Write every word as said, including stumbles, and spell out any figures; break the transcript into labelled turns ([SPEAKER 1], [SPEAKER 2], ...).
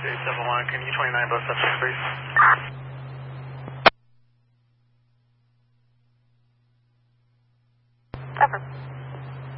[SPEAKER 1] eight seven one, can you twenty-nine bus up six, please?
[SPEAKER 2] Ever.